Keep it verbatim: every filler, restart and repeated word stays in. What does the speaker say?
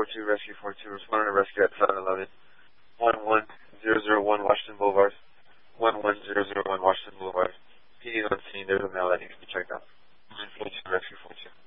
two, Rescue four two, responding to rescue at seven eleven, one one zero zero one Washington Boulevard, one one zero zero one Washington Boulevard. P D on scene, there's a male that needs to be checked out. nine four two, Rescue four two.